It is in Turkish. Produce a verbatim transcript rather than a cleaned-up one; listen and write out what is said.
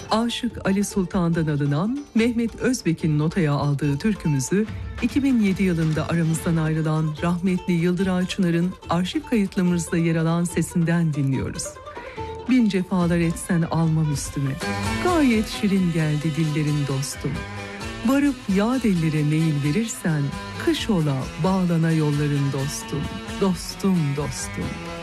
Aşık Ali Sultan'dan alınan Mehmet Özbek'in notaya aldığı türkümüzü iki bin yedi yılında aramızdan ayrılan rahmetli Yıldıray Çınar'ın arşiv kayıtlarımızda yer alan sesinden dinliyoruz. Bin cefalar etsen almam üstüme, gayet şirin geldi dillerin dostum. Varıp yad ellere meyil verirsen, kış ola bağlana yolların dostum, dostum dostum.